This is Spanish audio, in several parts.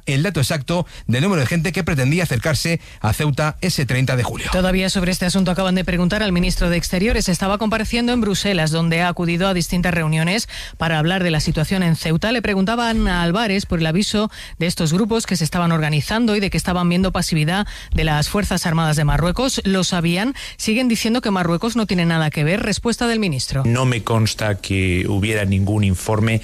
el dato exacto del número de gente que pretendía acercarse a Ceuta ese 30 de julio. Todavía sobre este asunto acaban de preguntar al ministro de Exteriores. Estaba compareciendo en Bruselas, donde ha acudido a distintas reuniones para hablar de la situación en Ceuta. Le preguntaban a Álvarez por el aviso de estos grupos que se estaban organizando y de que estaban viendo pasividad de las Fuerzas Armadas de Marruecos. ¿Lo sabían? Siguen diciendo que Marruecos no tiene nada que ver. Respuesta del ministro. No me consta que hubiera ningún informe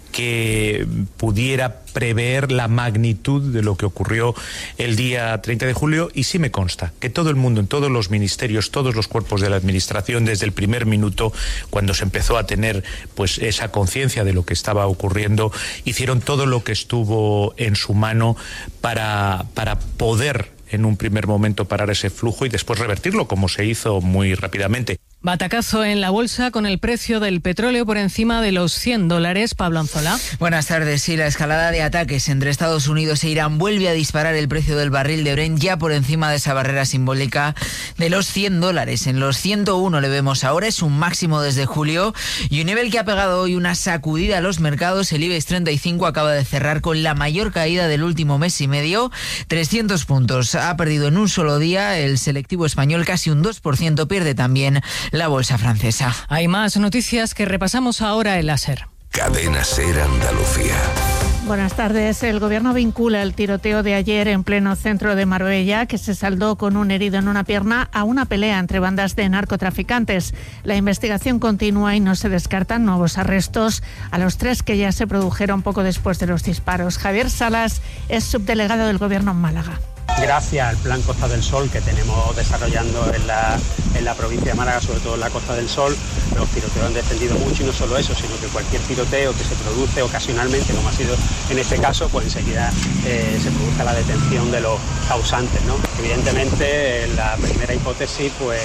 que pudiera prever la magnitud de lo que ocurrió el día 30 de julio y sí me consta que todo el mundo, en todos los ministerios, todos los cuerpos de la administración, desde el primer minuto, cuando se empezó a tener pues esa conciencia de lo que estaba ocurriendo, hicieron todo lo que estuvo en su mano para poder en un primer momento parar ese flujo y después revertirlo, como se hizo muy rápidamente. Batacazo en la bolsa con el precio del petróleo por encima de los $100. Pablo Anzola. Buenas tardes. Sí, la escalada de ataques entre Estados Unidos e Irán vuelve a disparar el precio del barril de Brent ya por encima de esa barrera simbólica de los $100. En los 101 le vemos ahora, es un máximo desde julio y un nivel que ha pegado hoy una sacudida a los mercados. El IBEX 35 acaba de cerrar con la mayor caída del último mes y medio, 300 puntos. Ha perdido en un solo día el selectivo español, casi un 2%, pierde también la bolsa francesa. Hay más noticias que repasamos ahora en la SER. Cadena SER Andalucía. Buenas tardes. El Gobierno vincula el tiroteo de ayer en pleno centro de Marbella, que se saldó con un herido en una pierna, a una pelea entre bandas de narcotraficantes. La investigación continúa y no se descartan nuevos arrestos a los 3 que ya se produjeron poco después de los disparos. Javier Salas es subdelegado del Gobierno en Málaga. Gracias al Plan Costa del Sol que tenemos desarrollando en la provincia de Málaga, sobre todo en la Costa del Sol, los tiroteos han descendido mucho y no solo eso, sino que cualquier tiroteo que se produce ocasionalmente, como ha sido en este caso, pues enseguida se produce la detención de los causantes, ¿no? Evidentemente la primera hipótesis pues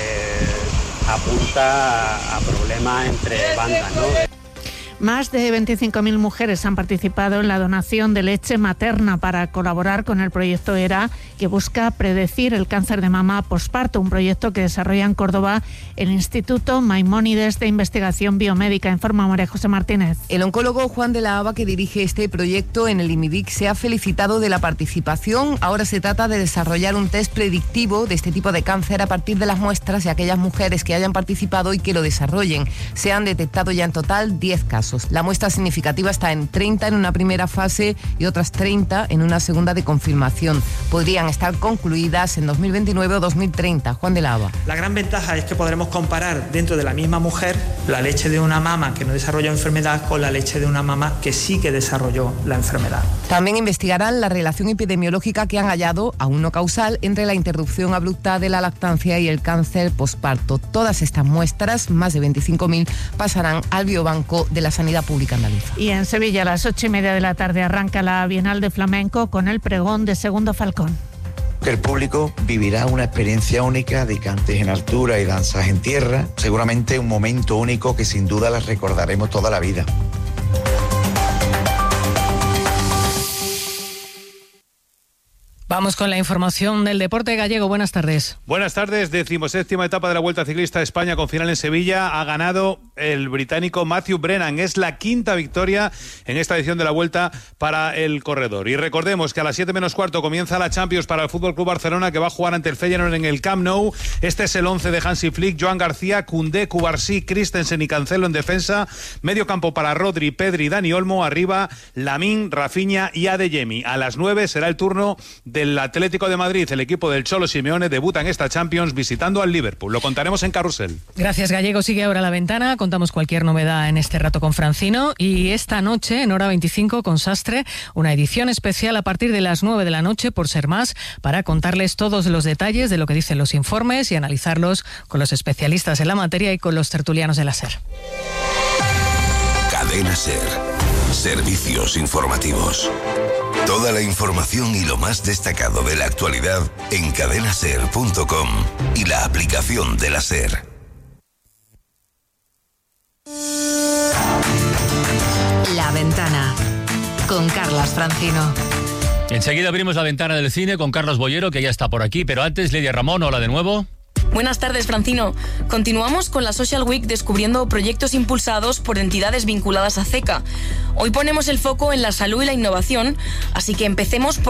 apunta a problemas entre bandas, ¿no? Más de 25.000 mujeres han participado en la donación de leche materna para colaborar con el proyecto ERA, que busca predecir el cáncer de mama posparto, un proyecto que desarrolla en Córdoba el Instituto Maimónides de Investigación Biomédica. Informa María José Martínez. El oncólogo Juan de la Haba, que dirige este proyecto en el IMIDIC, se ha felicitado de la participación. Ahora se trata de desarrollar un test predictivo de este tipo de cáncer a partir de las muestras de aquellas mujeres que hayan participado y que lo desarrollen. Se han detectado ya en total 10 casos. La muestra significativa está en 30 en una primera fase y otras 30 en una segunda de confirmación. Podrían estar concluidas en 2029 o 2030. Juan de la Haba. La gran ventaja es que podremos comparar dentro de la misma mujer la leche de una mama que no desarrolló enfermedad con la leche de una mama que sí que desarrolló la enfermedad. También investigarán la relación epidemiológica que han hallado, aún no causal, entre la interrupción abrupta de la lactancia y el cáncer posparto. Todas estas muestras, más de 25.000, pasarán al biobanco de la Sanidad Pública Andaluza. Y en Sevilla a las 8:30 de la tarde arranca la Bienal de Flamenco con el pregón de Segundo Falcón. El público vivirá una experiencia única de cantes en altura y danzas en tierra, seguramente un momento único que sin duda las recordaremos toda la vida. Vamos con la información del deporte gallego. Buenas tardes. Buenas tardes. 17ª etapa de la Vuelta Ciclista a España con final en Sevilla. Ha ganado el británico Matthew Brennan. Es la 5ª victoria en esta edición de la Vuelta para el corredor. Y recordemos que a las 7 menos cuarto comienza la Champions para el FC Barcelona, que va a jugar ante el Feyenoord en el Camp Nou. Este es el 11 de Hansi Flick: Joan García, Koundé, Cubarsí, Christensen y Cancelo en defensa. Medio campo para Rodri, Pedri y Dani Olmo. Arriba Lamine, Rafinha y Adeyemi. A las 9 será el turno del Atlético de Madrid. El equipo del Cholo Simeone debuta en esta Champions visitando al Liverpool. Lo contaremos en Carrusel. Gracias, Gallego. Sigue ahora La Ventana. Contamos cualquier novedad en este rato con Francino. Y esta noche, en hora 25, con Sastre, una edición especial a partir de las 9 de la noche, por ser más, para contarles todos los detalles de lo que dicen los informes y analizarlos con los especialistas en la materia y con los tertulianos de la SER. Cadena SER. Servicios informativos. Toda la información y lo más destacado de la actualidad en cadenaser.com y la aplicación de la SER. La Ventana, con Carlas Francino. Enseguida abrimos la ventana del cine con Carlos Boyero, que ya está por aquí, pero antes, Lidia Ramón, hola de nuevo. Buenas tardes, Francino. Continuamos con la Social Week descubriendo proyectos impulsados por entidades vinculadas a CECA. Hoy ponemos el foco en la salud y la innovación, así que empecemos por